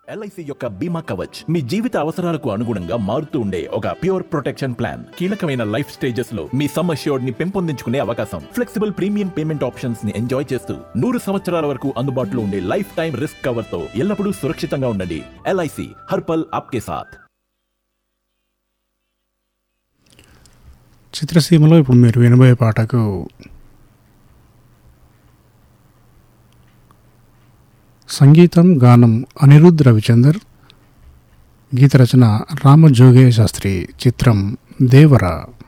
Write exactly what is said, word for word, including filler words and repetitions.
LIC యొక్క బీమా కవచ్ మీ జీవిత అవసరాలకు అనుగుణంగా మారుతూ ఉండే ఒక ప్యూర్ ప్రొటెక్షన్ ప్లాన్. కీలకమైన లైఫ్ స్టేజెస్ లో మీ సమ్ అష్యూర్డ్ ని పెంపొందించుకునే అవకాశం, ఫ్లెక్సిబుల్ ప్రీమియం పేమెంట్ ఆప్షన్స్ ని ఎంజాయ్ చేస్తూ నూరు సంవత్సరాల వరకు అందుబాటులో ఉండే లైఫ్ టైం రిస్క్ కవర్ తో ఎల్లప్పుడూ సురక్షితంగా ఉండండి. ఎల్ఐసి హర్పల్ ఆప్కే సాథ్. చిత్రసీమలో ఇప్పుడు మీరు వినబోయే పాటకు సంగీతం గానం అనిరుద్ రవిచందర్, గీత రచన రామజోగయ్య శాస్త్రి, చిత్రం దేవర.